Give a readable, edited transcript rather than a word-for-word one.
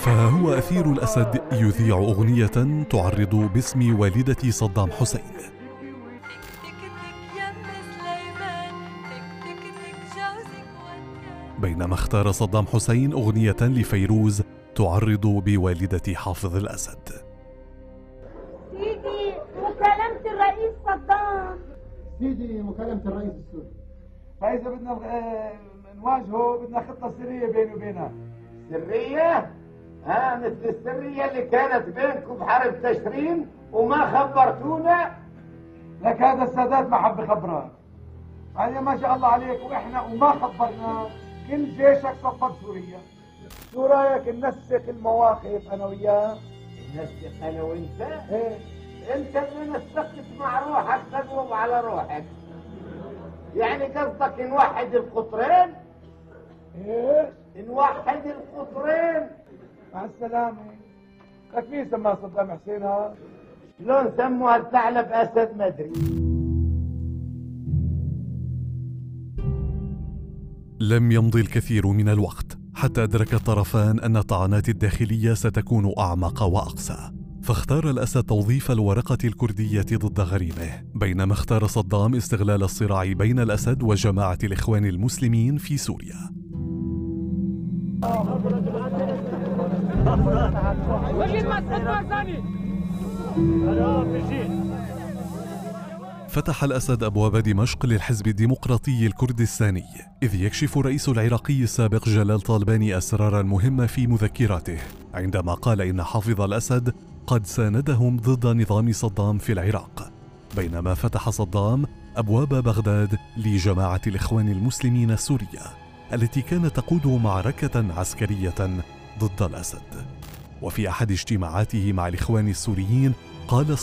فها هو أثير الأسد يذيع أغنية تعرض باسم والدة صدام حسين، بينما اختار صدام حسين أغنية لفيروز تعرض بوالدة حافظ الأسد. سيدي مكالمة الرئيس صدام. سيدي مكالمة الرئيس السوري. فإذا بدنا نواجهه بدنا خطة سرية بيني وبينها. سرية؟ مثل السرية اللي كانت بينكم بحرب تشرين وما خبرتونا؟ لك هذا السادات ما حب يخبرك. يعني ما شاء الله عليك وإحنا وما خبرناك، كل جيشك صفد سوريا. شو رايك ننسق المواقف أنا وياه؟ ننسق أنا وأنت؟ إيه؟ أنت اللي نسقت مع روحك تقوم على روحك. يعني قصدك نوحد القطرين؟ إيش؟ نوحد القطرين. مع السلامة. لك مين سماه صدام حسين هذا؟ شلون سموها الثعلب أسد ما أدري. لم يمضي الكثير من الوقت حتى أدرك الطرفان أن الطعنات الداخلية ستكون أعمق وأقسى، فاختار الأسد توظيف الورقة الكردية ضد غريمه، بينما اختار صدام استغلال الصراع بين الأسد وجماعة الإخوان المسلمين في سوريا. فتح الأسد أبواب دمشق للحزب الديمقراطي الكردستاني، إذ يكشف الرئيس العراقي السابق جلال طالباني أسرارا مهمة في مذكراته عندما قال إن حافظ الأسد قد ساندهم ضد نظام صدام في العراق، بينما فتح صدام أبواب بغداد لجماعة الإخوان المسلمين السورية التي كانت تقود معركة عسكرية ضد الأسد. وفي أحد اجتماعاته مع الإخوان السوريين قال